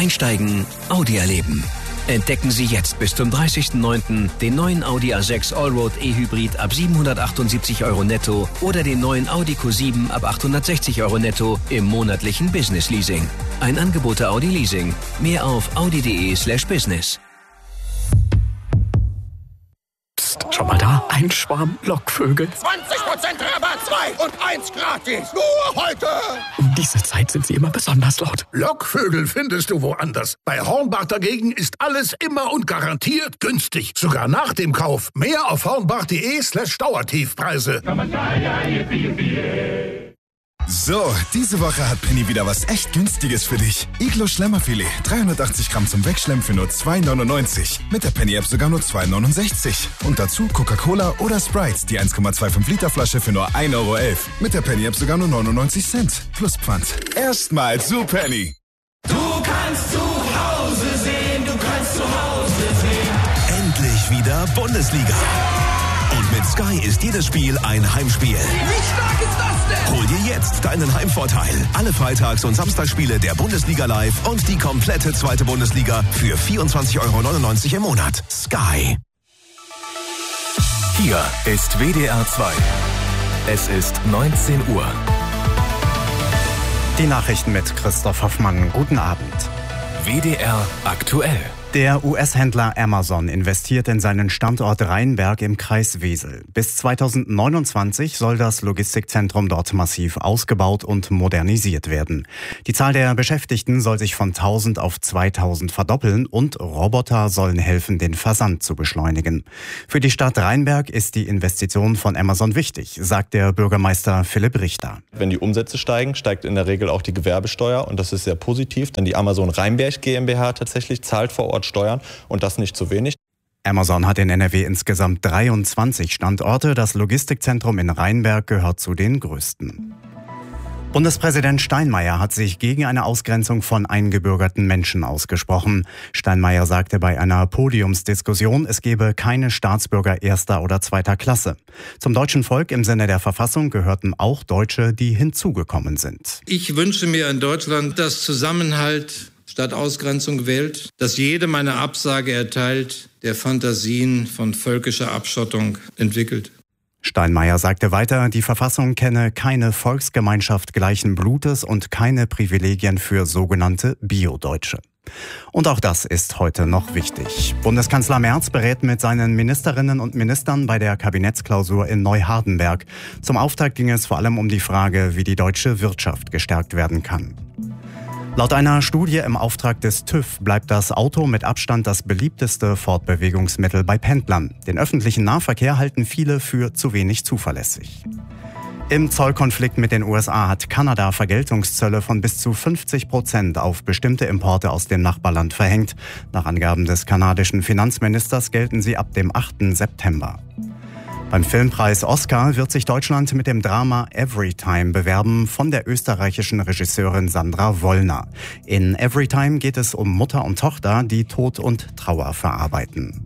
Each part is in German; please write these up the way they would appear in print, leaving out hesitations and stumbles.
Einsteigen, Audi erleben. Entdecken Sie jetzt bis zum 30.09. den neuen Audi A6 Allroad E-Hybrid ab 778 € netto oder den neuen Audi Q7 ab 860 € netto im monatlichen Business Leasing. Ein Angebot der Audi Leasing. Mehr auf audi.de/business. Psst, schau mal da, ein Schwarm Lockvögel. 20% Rabatt, 2 und 1 gratis. Nur heute. Um diese Zeit sind sie immer besonders laut. Lockvögel findest du woanders. Bei Hornbach dagegen ist alles immer und garantiert günstig. Sogar nach dem Kauf. Mehr auf hornbach.de/Dauertiefpreise. So, diese Woche hat Penny wieder was echt Günstiges für dich. Iglo Schlemmerfilet, 380 Gramm zum Wegschlemmen für nur 2,99. Mit der Penny-App sogar nur 2,69. Und dazu Coca-Cola oder Sprite, die 1,25 Liter Flasche für nur 1,11 €. Mit der Penny-App sogar nur 99 Cent. Plus Pfand. Erstmal zu Penny. Du kannst zu Hause sehen, du kannst zu Hause sehen. Endlich wieder Bundesliga. Und mit Sky ist jedes Spiel ein Heimspiel. Wie stark ist das denn? Hol dir jetzt deinen Heimvorteil. Alle Freitags- und Samstagsspiele der Bundesliga live und die komplette zweite Bundesliga für 24,99 € im Monat. Sky. Hier ist WDR 2. Es ist 19 Uhr. Die Nachrichten mit Christoph Hoffmann. Guten Abend. WDR aktuell. Der US-Händler Amazon investiert in seinen Standort Rheinberg im Kreis Wesel. Bis 2029 soll das Logistikzentrum dort massiv ausgebaut und modernisiert werden. Die Zahl der Beschäftigten soll sich von 1000 auf 2000 verdoppeln und Roboter sollen helfen, den Versand zu beschleunigen. Für die Stadt Rheinberg ist die Investition von Amazon wichtig, sagt der Bürgermeister Philipp Richter. Wenn die Umsätze steigen, steigt in der Regel auch die Gewerbesteuer und das ist sehr positiv, denn die Amazon Rheinberg GmbH tatsächlich zahlt vor Ort Steuern und das nicht zu wenig. Amazon hat in NRW insgesamt 23 Standorte. Das Logistikzentrum in Rheinberg gehört zu den größten. Bundespräsident Steinmeier hat sich gegen eine Ausgrenzung von eingebürgerten Menschen ausgesprochen. Steinmeier sagte bei einer Podiumsdiskussion, es gebe keine Staatsbürger erster oder zweiter Klasse. Zum deutschen Volk im Sinne der Verfassung gehörten auch Deutsche, die hinzugekommen sind. Ich wünsche mir in Deutschland, dass Zusammenhalt statt Ausgrenzung wählt, dass jedem eine Absage erteilt, der Fantasien von völkischer Abschottung entwickelt. Steinmeier sagte weiter, die Verfassung kenne keine Volksgemeinschaft gleichen Blutes und keine Privilegien für sogenannte Bio-Deutsche. Und auch das ist heute noch wichtig. Bundeskanzler Merz berät mit seinen Ministerinnen und Ministern bei der Kabinettsklausur in Neuhardenberg. Zum Auftakt ging es vor allem um die Frage, wie die deutsche Wirtschaft gestärkt werden kann. Laut einer Studie im Auftrag des TÜV bleibt das Auto mit Abstand das beliebteste Fortbewegungsmittel bei Pendlern. Den öffentlichen Nahverkehr halten viele für zu wenig zuverlässig. Im Zollkonflikt mit den USA hat Kanada Vergeltungszölle von bis zu 50% auf bestimmte Importe aus dem Nachbarland verhängt. Nach Angaben des kanadischen Finanzministers gelten sie ab dem 8. September. Beim Filmpreis Oscar wird sich Deutschland mit dem Drama Everytime bewerben von der österreichischen Regisseurin Sandra Wollner. In Everytime geht es um Mutter und Tochter, die Tod und Trauer verarbeiten.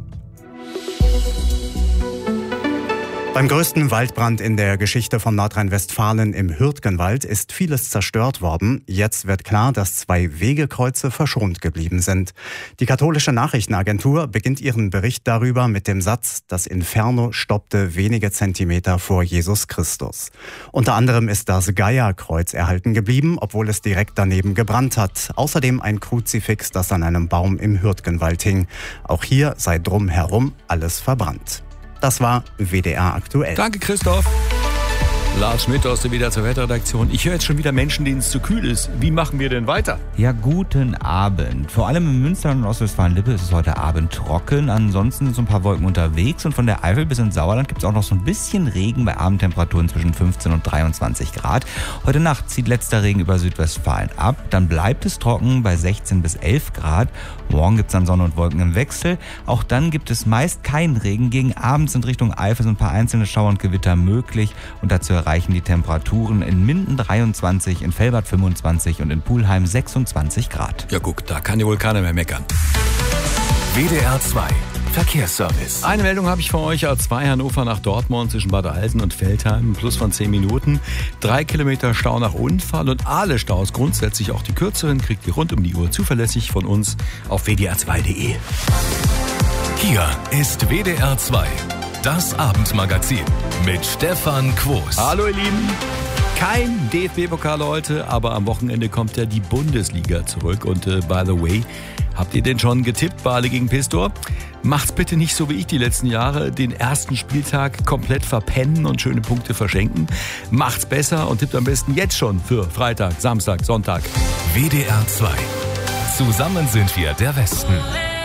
Beim größten Waldbrand in der Geschichte von Nordrhein-Westfalen im Hürtgenwald ist vieles zerstört worden. Jetzt wird klar, dass 2 Wegekreuze verschont geblieben sind. Die katholische Nachrichtenagentur beginnt ihren Bericht darüber mit dem Satz, das Inferno stoppte wenige Zentimeter vor Jesus Christus. Unter anderem ist das Geierkreuz erhalten geblieben, obwohl es direkt daneben gebrannt hat. Außerdem ein Kruzifix, das an einem Baum im Hürtgenwald hing. Auch hier sei drumherum alles verbrannt. Das war WDR aktuell. Danke, Christoph. Lars Schmidt aus der WDR zur Wetterredaktion. Ich höre jetzt schon wieder Menschen, denen es zu kühl ist. Wie machen wir denn weiter? Ja, guten Abend. Vor allem im Münster und Ostwestfalen-Lippe ist es heute Abend trocken. Ansonsten sind so ein paar Wolken unterwegs. Und von der Eifel bis ins Sauerland gibt es auch noch so ein bisschen Regen bei Abendtemperaturen zwischen 15 und 23 Grad. Heute Nacht zieht letzter Regen über Südwestfalen ab. Dann bleibt es trocken bei 16 bis 11 Grad. Morgen gibt es dann Sonne und Wolken im Wechsel. Auch dann gibt es meist keinen Regen. Gegen Abend sind Richtung Eifel so ein paar einzelne Schauer und Gewitter möglich. Und dazu erreichen die Temperaturen in Minden 23, in Velbert 25 und in Pulheim 26 Grad. Ja guck, da kann ja wohl keiner mehr meckern. WDR 2 Verkehrsservice. Eine Meldung habe ich für euch. A2 Hannover nach Dortmund zwischen Bad Alten und Veltheim. Plus von 10 Minuten. 3 Kilometer Stau nach Unfall und alle Staus, grundsätzlich auch die kürzeren, kriegt ihr rund um die Uhr zuverlässig von uns auf wdr2.de. Hier ist WDR 2. Das Abendmagazin mit Stefan Quos. Hallo ihr Lieben. Kein DFB-Pokal heute, aber am Wochenende kommt ja die Bundesliga zurück. Und by the way, habt ihr denn schon getippt, Bale gegen Pistor? Macht's bitte nicht so wie ich die letzten Jahre, den ersten Spieltag komplett verpennen und schöne Punkte verschenken. Macht's besser und tippt am besten jetzt schon für Freitag, Samstag, Sonntag. WDR 2. Zusammen sind wir der Westen.